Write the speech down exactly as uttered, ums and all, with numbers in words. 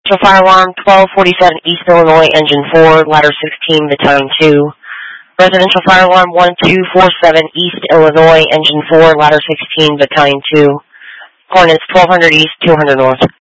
Fire alarm twelve forty-seven East Illinois, Engine four, Ladder sixteen, Battalion two. Residential fire alarm one two four seven East Illinois, Engine four, Ladder sixteen, Battalion two. Coordinates twelve hundred East, two hundred North.